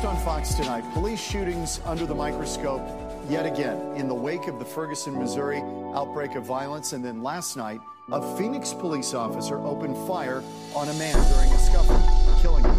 On Fox tonight, police shootings under the microscope yet again in the wake of the Ferguson, Missouri outbreak of violence. And then last night, a Phoenix police officer opened fire on a man during a scuffle, killing him.